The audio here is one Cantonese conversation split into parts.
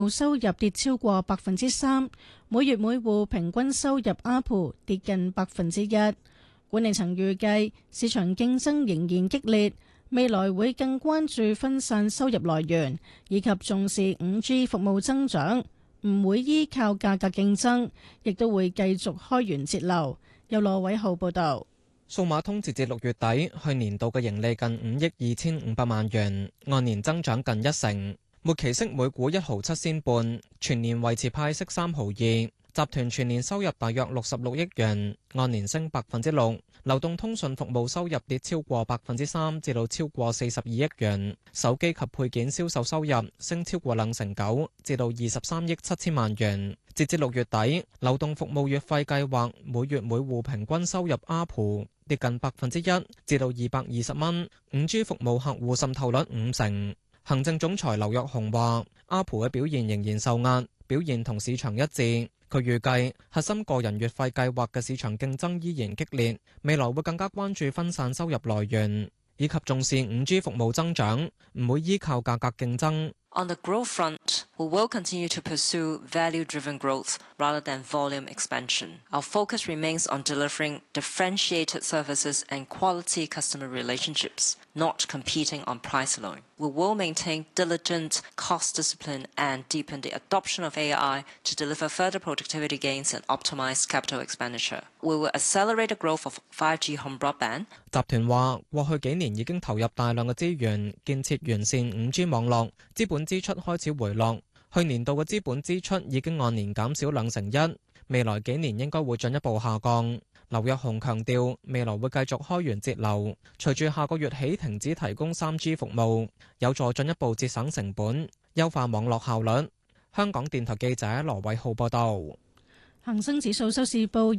收入跌超過3%，每月每戶平均收入 ARPU 跌近1%。管理層預計市場競爭仍然激烈，未來會更關注分散收入來源，以及重視 5G 服務增長，唔會依靠價格競爭，亦都會繼續開源節流。由羅偉浩報導。 數碼通截至6月底，去年度嘅盈利近5億2500萬元，按年增長近1成。末期息每股1毫7仙半，全年維持派息3毫2。集團全年收入大約66億元，按年升6%。流動通訊服務收入跌超過3%，至到超過42億元。手機及配件銷售收入升超過2成9，至到23億7千萬元。截至6月底，流動服務月費計劃每月每戶平均收入 ARPU 跌近1%，至到220蚊。5G 服務客戶滲透率50%。行政總裁劉躍雄話：ARPU 嘅表現仍然受壓，表現同市場一致。佢預計核心個人月費計劃嘅市場競爭依然激烈，未來會更加關注分散收入來源，以及重視 5G 服務增長，唔會依靠價格競爭。 On the growth front, we will continue to pursue value-driven growth rather than volume expansion. Our focus remains on delivering differentiated services and quality customer relationships, not competing on price alone. We will maintain diligent cost discipline and deepen the adoption of AI to deliver further productivity gains and optimize capital expenditure. We will accelerate the growth of 5G home broadband. 集團話，過去幾年已經投入大量嘅資源建設完善 5G 網絡，資本支出開始回落，去年度嘅資本支出已經按年減少2成1，未來幾年應該會進一步下降。劉躍雄強調，未來會繼續開源節流，隨住下個月起停止提供 3G 服務，有助進一步節省成本，優化網絡效率。香港電台記者羅偉浩報道。 恒生指數收市報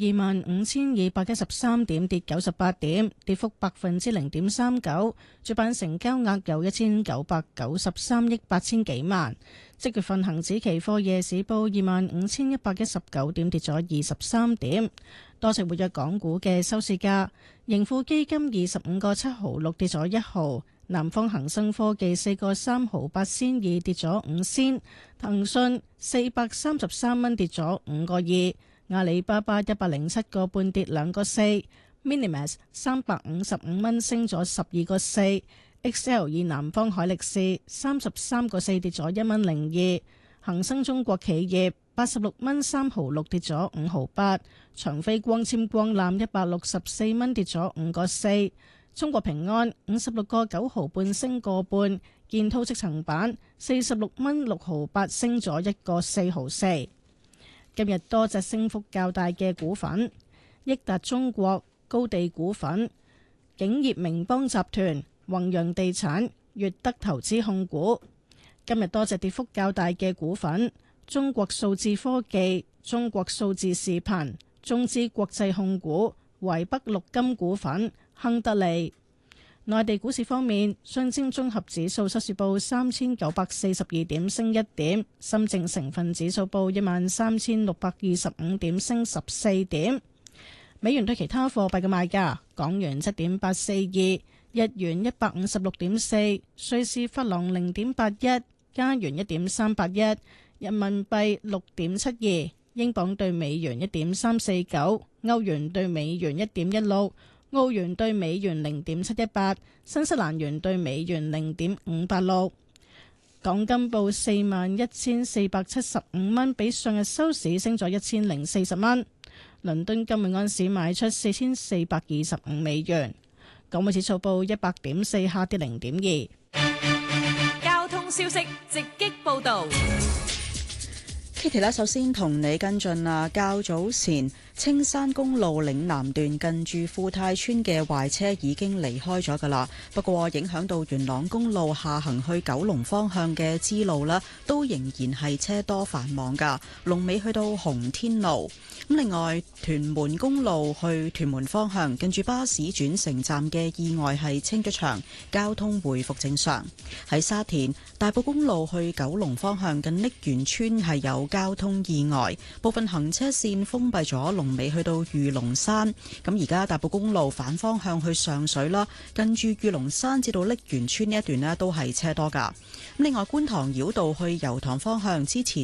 25,213點，跌98點，跌幅0.39%。主板成交額有1,993億8千幾萬。即月份恒指期貨夜市報25,119點，跌咗23點。多隻活躍港股嘅收市價，盈富基金25個7毫6跌咗1毫。南方恒生科技4個3毫8仙2跌咗5仙，騰訊433蚊跌咗5個2，阿里巴巴107個半跌2個4，Minimax 355蚊升咗12個4，XL 以南方海力士33個4跌咗1蚊02，恒生中國企業86蚊3毫6跌咗5毫8，長飛光纖光纜164蚊跌咗5個4。中國平安56個9毫半升個半，建滔積層板46蚊6毫8升咗1個4毫4。今日多隻升幅較大嘅股份：益達中國、高地股份、景業明邦集團、宏洋地產、粵德投資控股。今日多隻跌幅較大嘅股份：中國數字科技、中國數字視頻、中資國際控股、淮北陸金股份、亨德利。內地股市方面，上證綜合指數收市報3942點，升1點；深證成分指數報13625點，升14點。美元對其他貨幣嘅賣價：港元7.842，日元156.4，瑞士法郎0.81，加元1.381，人民幣6.72，英鎊對美元1.349，歐元對美元1.16。澳元兌美元0.718，新西蘭元兌美元0.586。港金報41,475蚊，比上日收市升咗1040蚊。倫敦金每安士賣出4425美元。港匯指數報100.4，下跌0.2。 交通消息直擊報道。 Kitty 咧，首先同你跟進啊，較早前青山公路嶺南段近住富泰村嘅壞車已經離開咗㗎啦，不過影響到元朗公路下行去九龍方向嘅支路啦，都仍然係車多繁忙㗎，龍尾去到洪天路。咁另外，屯門公路去屯門方向近住巴士轉乘站嘅意外係清咗場，交通回復正常。喺沙田大埔公路去九龍方向近瀝源村係有交通意外，部分行車線封閉咗，龍尾去到御龍山。咁而家大埔公路反方向去上水啦，近住御龍山至到瀝源村呢一段呢都係車多噶。另外觀塘繞道去油塘方向之前